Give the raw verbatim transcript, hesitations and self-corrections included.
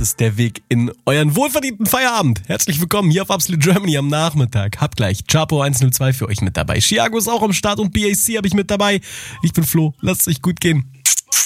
ist der Weg in euren wohlverdienten Feierabend. Herzlich willkommen hier auf Absolute Germany am Nachmittag. Habt gleich Chapo eins null zwei für euch mit dabei. Chiago ist auch am Start und B A C habe ich mit dabei. Ich bin Flo, lasst es euch gut gehen.